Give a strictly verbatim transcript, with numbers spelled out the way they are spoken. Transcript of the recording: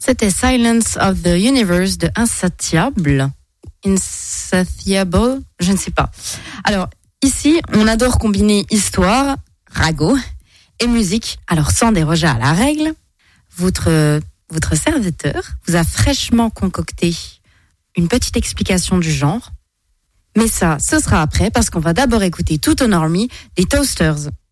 C'était Silence of the Universe de Insatiable. Insatiable, je ne sais pas. Alors, ici, on adore combiner histoire, ragot et musique. Alors, sans déroger à la règle, votre, votre serviteur vous a fraîchement concocté une petite explication du genre. Mais ça, ce sera après, parce qu'on va d'abord écouter Tout Honor Me des Toasters.